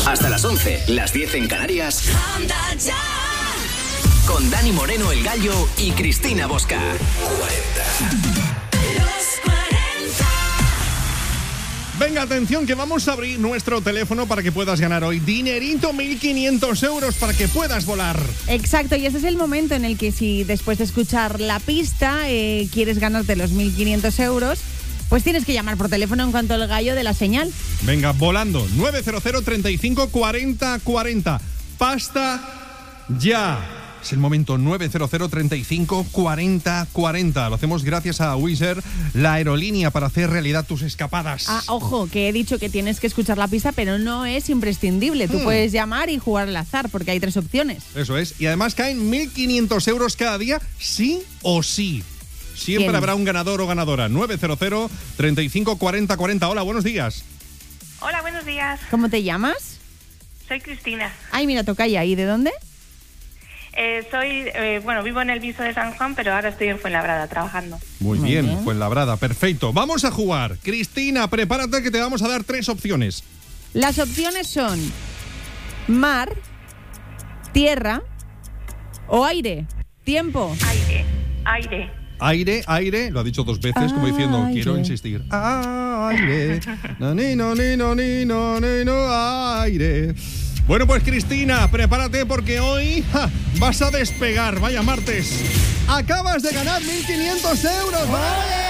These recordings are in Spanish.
Hasta las 11, las 10 en Canarias. Con Dani Moreno, el Gallo, y Cristina Bosca. 40. Venga, atención, que vamos a abrir nuestro teléfono para que puedas ganar hoy dinerito, 1.500 euros para que puedas volar. Exacto, y ese es el momento en el que si después de escuchar la pista quieres ganarte los 1.500 euros, pues tienes que llamar por teléfono en cuanto el gallo de la señal. Venga, volando, 900 35 40 40. Pasta ya. Es el momento, 900 35 40 40. Lo hacemos gracias a Wizz Air, la aerolínea para hacer realidad tus escapadas. Ojo, que he dicho que tienes que escuchar la pista, pero no es imprescindible. Tú puedes llamar y jugar al azar, porque hay 3 opciones. Eso es, y además caen 1.500 euros cada día, sí o sí. Siempre Bien. habrá un ganador o ganadora. 900 35 40 40. Hola, buenos días. Hola, buenos días. ¿Cómo te llamas? Soy Cristina. Ay, mira, tocaya. ¿Y de dónde? Vivo en el Viso de San Juan, pero ahora estoy en Fuenlabrada trabajando. Muy bien, Fuenlabrada, perfecto. Vamos a jugar. Cristina, prepárate que te vamos a dar 3 opciones. Las opciones son mar, tierra o aire. Tiempo. Aire, lo ha dicho 2 veces, como diciendo, Aire. quiero insistir. Aire, no, ni, no, ni, no, ni, no, ni, no, aire. Bueno, pues Cristina, prepárate porque hoy vas a despegar. Vaya martes. Acabas de ganar 1.500 euros. ¡Vale!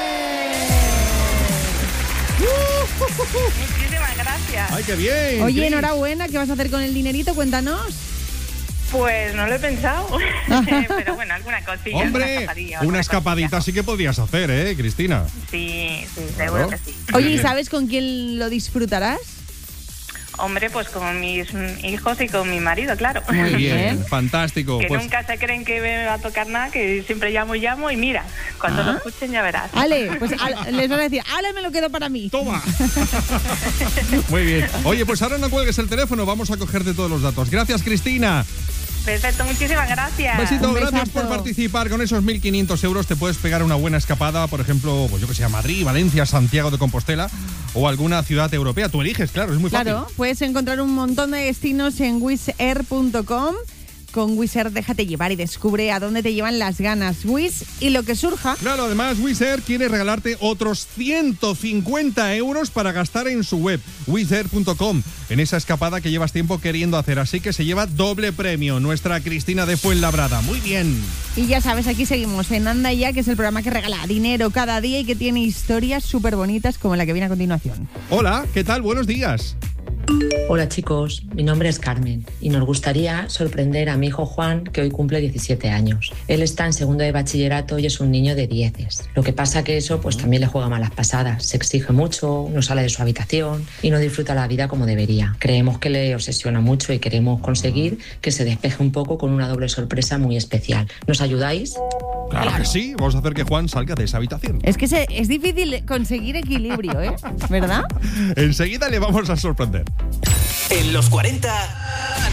Muchísimas gracias. ¡Ay, qué bien! Oye, Cris. enhorabuena. ¿Qué vas a hacer con el dinerito? Cuéntanos. Pues no lo he pensado. Pero bueno, alguna cosilla. Hombre, una escapadita sí que podrías hacer, Cristina. Sí, seguro que sí. Oye, ¿y sabes con quién lo disfrutarás? Hombre, pues con mis hijos y con mi marido, claro. Muy Bien, fantástico. Que Pues nunca se creen que me va a tocar nada, que siempre llamo y mira, cuando lo escuchen ya verás. Ale, pues les van a decir, Ale, me lo quedo para mí. toma. Muy bien. Oye, pues ahora no cuelgues el teléfono, vamos a cogerte todos los datos. Gracias, Cristina. Perfecto, muchísimas gracias. Besito, Un gracias besazo. por participar. Con esos 1.500 euros te puedes pegar una buena escapada, por ejemplo, pues yo que sé, a Madrid, Valencia, Santiago de Compostela o alguna ciudad europea. Tú eliges, claro, es muy fácil. Claro, puedes encontrar un montón de destinos en wizzair.com. Con Wizz Air déjate llevar y descubre a dónde te llevan las ganas. Wizz y lo que surja. Claro, además Wizz Air quiere regalarte otros 150 euros para gastar en su web, wizzair.com, en esa escapada que llevas tiempo queriendo hacer. Así que se lleva doble premio nuestra Cristina de Fuenlabrada. Muy bien. Y ya sabes, aquí seguimos en Anda Ya, que es el programa que regala dinero cada día y que tiene historias súper bonitas como la que viene a continuación. Hola, ¿qué tal? Buenos días. Hola chicos, mi nombre es Carmen y nos gustaría sorprender a mi hijo Juan, que hoy cumple 17 años. Él está en segundo de bachillerato y es un niño de 10. Lo que pasa que eso pues también le juega malas pasadas. Se exige mucho, no sale de su habitación y no disfruta la vida como debería. Creemos que le obsesiona mucho y queremos conseguir que se despeje un poco con una doble sorpresa muy especial. ¿Nos ayudáis? Claro que sí, vamos a hacer que Juan salga de esa habitación. Es que es difícil conseguir equilibrio, ¿verdad? Enseguida le vamos a sorprender. En los 40